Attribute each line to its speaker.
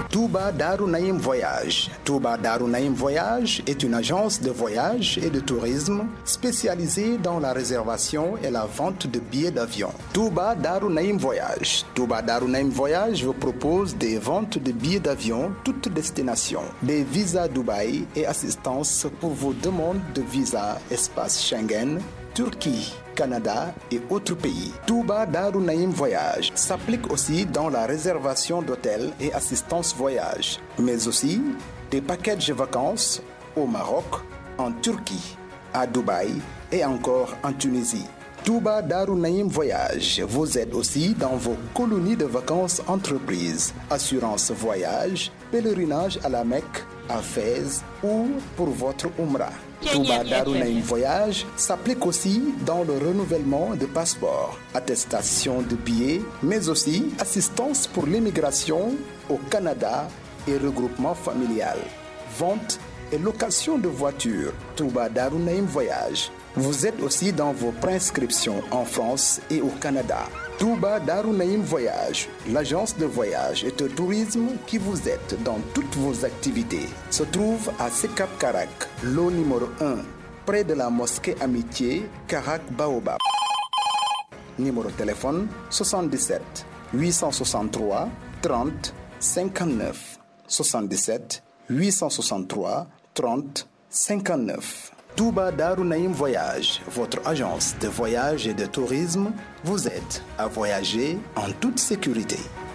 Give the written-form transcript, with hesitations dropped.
Speaker 1: Touba Darou Naïm Voyage. Touba Darou Naïm Voyage est une agence de voyage et de tourisme spécialisée dans la réservation et la vente de billets d'avion. Touba Darou Naïm Voyage. Touba Darou Naïm Voyage vous propose des ventes de billets d'avion toutes destinations, des visas Dubaï et assistance pour vos demandes de visa espace Schengen, Turquie, Canada et autres pays. Touba Darou Naïm Voyage s'applique aussi dans la réservation d'hôtels et assistance voyage, mais aussi des packages vacances au Maroc, en Turquie, à Dubaï et encore en Tunisie. Touba Darou Naïm Voyage vous aide aussi dans vos colonies de vacances entreprises, assurance voyage, pèlerinage à la Mecque, à Fès ou pour votre Umrah. Touba Darou Naïm Voyage s'applique aussi dans le renouvellement de passeports, attestation de billets, mais aussi assistance pour l'immigration au Canada et regroupement familial, vente et location de voitures. Touba Darou Naïm Voyage vous aide aussi dans vos prescriptions en France et au Canada. Touba Darou Naïm Voyage, l'agence de voyage et de tourisme qui vous aide dans toutes vos activités, se trouve à Sekap Karak, lot numéro 1, près de la mosquée Amitié, Karak Baobab. Numéro de téléphone 77 863 30 59. 77 863 30 59. Touba Darou Naïm Voyage, votre agence de voyage et de tourisme, vous aide à voyager en toute sécurité.